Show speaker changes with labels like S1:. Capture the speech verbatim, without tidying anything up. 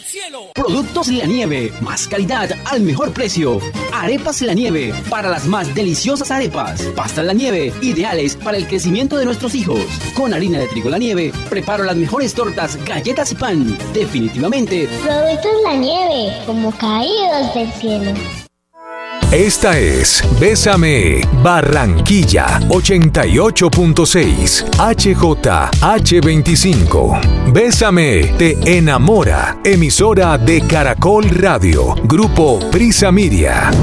S1: cielo.
S2: Productos La Nieve, más calidad al mejor precio. Arepas La Nieve, para las más deliciosas arepas. Pastas La Nieve, ideales para el crecimiento de nuestros hijos. Con harina de trigo La Nieve, preparo las mejores tortas, galletas y pan. Definitivamente,
S3: Productos La Nieve, como caídos del cielo.
S4: Esta es Bésame Barranquilla ochenta y ocho punto seis H J H veinticinco. Bésame te enamora. Emisora de Caracol Radio. Grupo Prisa Media.